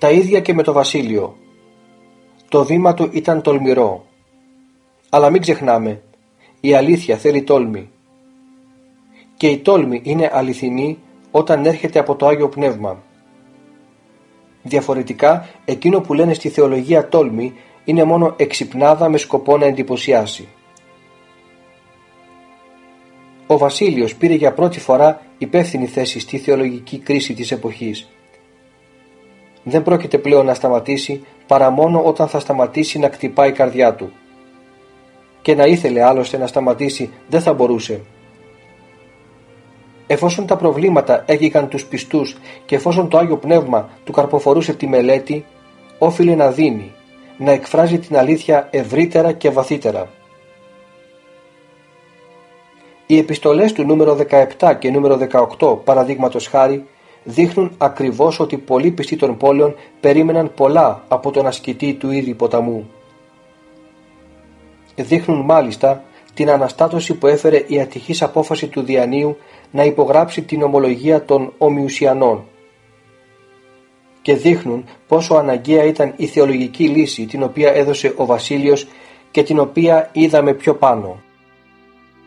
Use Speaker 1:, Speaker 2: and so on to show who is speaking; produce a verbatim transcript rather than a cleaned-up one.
Speaker 1: Τα ίδια και με το Βασίλειο. Το βήμα του ήταν τολμηρό. Αλλά μην ξεχνάμε, η αλήθεια θέλει τόλμη. Και η τόλμη είναι αληθινή όταν έρχεται από το Άγιο Πνεύμα. Διαφορετικά, εκείνο που λένε στη θεολογία τόλμη είναι μόνο εξυπνάδα με σκοπό να εντυπωσιάσει. Ο Βασίλειος πήρε για πρώτη φορά υπεύθυνη θέση στη θεολογική κρίση της εποχής. Δεν πρόκειται πλέον να σταματήσει παρά μόνο όταν θα σταματήσει να κτυπάει η καρδιά του. Και να ήθελε άλλωστε να σταματήσει δεν θα μπορούσε. Εφόσον τα προβλήματα έγιγαν τους πιστούς και εφόσον το Άγιο Πνεύμα του καρποφορούσε τη μελέτη, όφιλε να δίνει, να εκφράζει την αλήθεια ευρύτερα και βαθύτερα. Οι επιστολές του νούμερο δεκαεπτά και νούμερο δεκαοκτώ, παραδείγματος χάρη, δείχνουν ακριβώς ότι πολλοί πιστοί των πόλεων περίμεναν πολλά από τον ασκητή του Ήρη ποταμού. Δείχνουν μάλιστα την αναστάτωση που έφερε η ατυχής απόφαση του Διανίου να υπογράψει την ομολογία των Ομιουσιανών και δείχνουν πόσο αναγκαία ήταν η θεολογική λύση την οποία έδωσε ο Βασίλειος και την οποία είδαμε πιο πάνω.